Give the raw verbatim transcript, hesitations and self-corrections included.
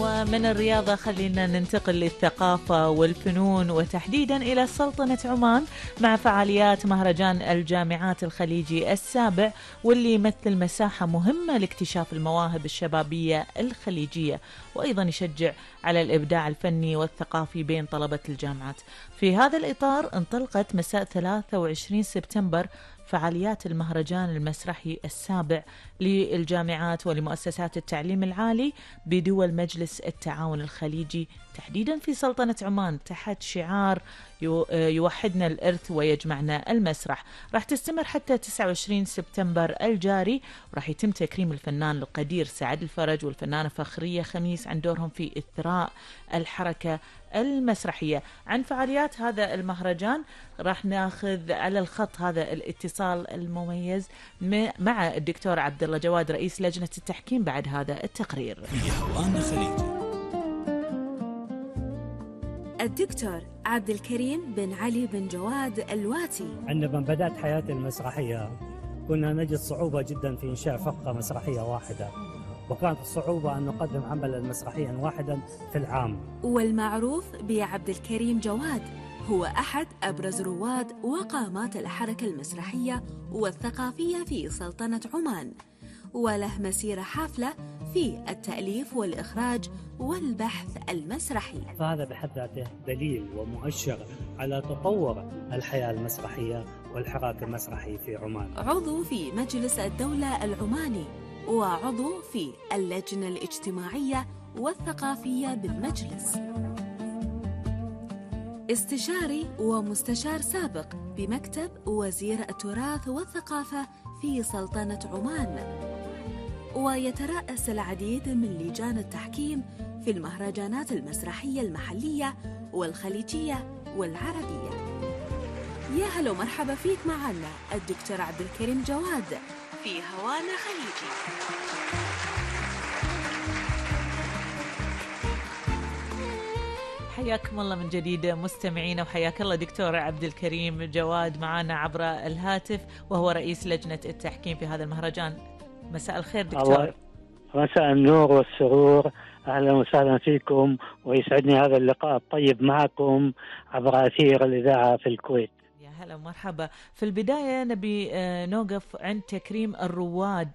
ومن الرياضة خلينا ننتقل للثقافة والفنون وتحديدا إلى سلطنة عمان مع فعاليات مهرجان الجامعات الخليجي السابع، واللي يمثل مساحة مهمة لاكتشاف المواهب الشبابية الخليجية، وأيضا يشجع على الإبداع الفني والثقافي بين طلبة الجامعات. في هذا الإطار انطلقت مساء ثلاثة وعشرين سبتمبر فعاليات المهرجان المسرحي السابع للجامعات ولمؤسسات التعليم العالي بدول مجلس التعاون الخليجي تحديدا في سلطنة عمان تحت شعار يوحدنا الإرث ويجمعنا المسرح. راح تستمر حتى تسعة وعشرين سبتمبر الجاري، وراح يتم تكريم الفنان القدير سعد الفرج والفنانة فخرية خميس عن دورهم في إثراء الحركة المسرحية. عن فعاليات هذا المهرجان راح ناخذ على الخط هذا الاتصال المميز مع الدكتور عبد الله جواد رئيس لجنة التحكيم بعد هذا التقرير. الدكتور عبد الكريم بن علي بن جواد الواتي. عندما بدأت حياتي المسرحية كنا نجد صعوبة جدا في إنشاء فرقة مسرحية واحدة، وكانت الصعوبة أن نقدم عملا مسرحيا واحدا في العام. والمعروف بعبد الكريم جواد هو أحد أبرز رواد وقامات الحركة المسرحية والثقافية في سلطنة عمان، وله مسيرة حافلة في التأليف والإخراج والبحث المسرحي. فهذا بحد ذاته دليل ومؤشر على تطور الحياة المسرحية والحراك المسرحي في عمان. عضو في مجلس الدولة العماني وعضو في اللجنة الاجتماعية والثقافية بالمجلس، استشاري ومستشار سابق بمكتب وزير التراث والثقافة في سلطنة عمان، ويترأس العديد من لجان التحكيم في المهرجانات المسرحية المحلية والخليجية والعربية. يا هلا ومرحبا فيك معنا الدكتور عبد الكريم جواد في هوانا خليجي. حياكم الله من جديد مستمعينا، وحياك الله دكتور عبد الكريم جواد معنا عبر الهاتف وهو رئيس لجنة التحكيم في هذا المهرجان. مساء الخير دكتور. مساء النور والسرور، أهلا وسهلا فيكم، ويسعدني هذا اللقاء الطيب معكم عبر أثير الإذاعة في الكويت. يا هلا ومرحبا. في البداية نبي نوقف عند تكريم الرواد